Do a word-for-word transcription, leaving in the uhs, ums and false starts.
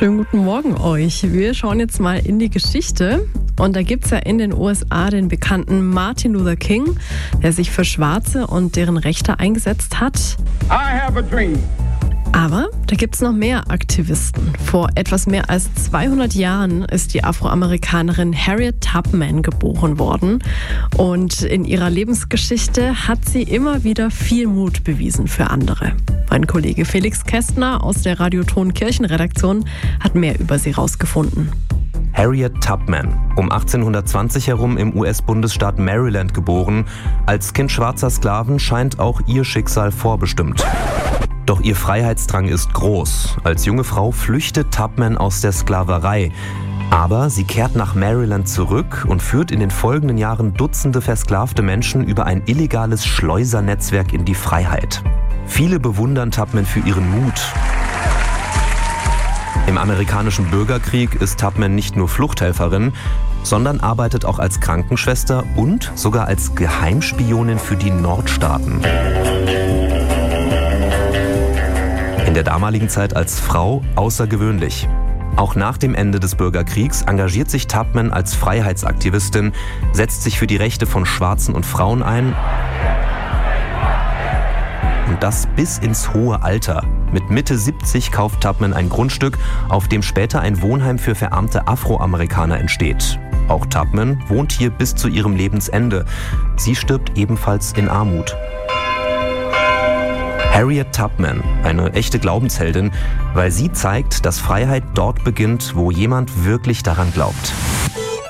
Schönen guten Morgen euch. Wir schauen jetzt mal in die Geschichte. Und da gibt es ja in den U S A den bekannten Martin Luther King, der sich für Schwarze und deren Rechte eingesetzt hat. I have a dream. Aber da gibt es noch mehr Aktivisten. Vor etwas mehr als zweihundert Jahren ist die Afroamerikanerin Harriet Tubman geboren worden. Und in ihrer Lebensgeschichte hat sie immer wieder viel Mut bewiesen für andere. Mein Kollege Felix Kästner aus der Radioton Kirchenredaktion hat mehr über sie rausgefunden. Harriet Tubman, um achtzehnhundertzwanzig herum im U S-Bundesstaat Maryland geboren. Als Kind schwarzer Sklaven scheint auch ihr Schicksal vorbestimmt. Doch ihr Freiheitsdrang ist groß. Als junge Frau flüchtet Tubman aus der Sklaverei. Aber sie kehrt nach Maryland zurück und führt in den folgenden Jahren Dutzende versklavte Menschen über ein illegales Schleusernetzwerk in die Freiheit. Viele bewundern Tubman für ihren Mut. Im amerikanischen Bürgerkrieg ist Tubman nicht nur Fluchthelferin, sondern arbeitet auch als Krankenschwester und sogar als Geheimspionin für die Nordstaaten. In der damaligen Zeit als Frau außergewöhnlich. Auch nach dem Ende des Bürgerkriegs engagiert sich Tubman als Freiheitsaktivistin, setzt sich für die Rechte von Schwarzen und Frauen ein. Und das bis ins hohe Alter. Mit Mitte siebzig kauft Tubman ein Grundstück, auf dem später ein Wohnheim für verarmte Afroamerikaner entsteht. Auch Tubman wohnt hier bis zu ihrem Lebensende. Sie stirbt ebenfalls in Armut. Harriet Tubman, eine echte Glaubensheldin, weil sie zeigt, dass Freiheit dort beginnt, wo jemand wirklich daran glaubt.